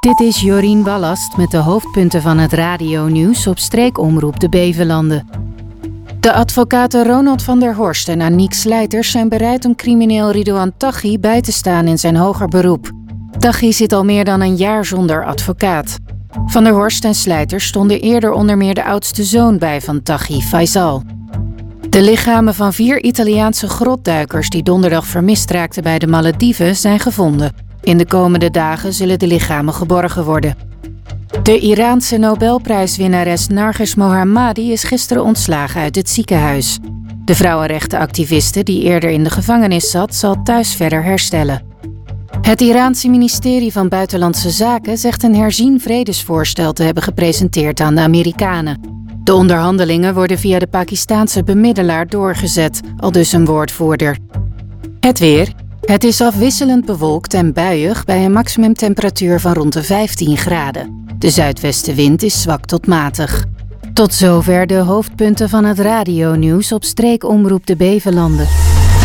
Dit is Jorien Ballast met de hoofdpunten van het radionieuws op streekomroep de Bevelanden. De advocaten Ronald van der Horst en Aniek Slijters zijn bereid om crimineel Ridouan Taghi bij te staan in zijn hoger beroep. Taghi zit al meer dan een jaar zonder advocaat. Van der Horst en Slijters stonden eerder onder meer de oudste zoon bij van Taghi, Faisal. De lichamen van 4 Italiaanse grotduikers die donderdag vermist raakten bij de Malediven zijn gevonden. In de komende dagen zullen de lichamen geborgen worden. De Iraanse Nobelprijswinnares Narges Mohammadi is gisteren ontslagen uit het ziekenhuis. De vrouwenrechtenactiviste die eerder in de gevangenis zat, zal thuis verder herstellen. Het Iraanse ministerie van Buitenlandse Zaken zegt een herzien vredesvoorstel te hebben gepresenteerd aan de Amerikanen. De onderhandelingen worden via de Pakistaanse bemiddelaar doorgezet, aldus een woordvoerder. Het weer. Het is afwisselend bewolkt en buiig bij een maximumtemperatuur van rond de 15 graden. De zuidwestenwind is zwak tot matig. Tot zover de hoofdpunten van het radionieuws op streekomroep de Bevelanden.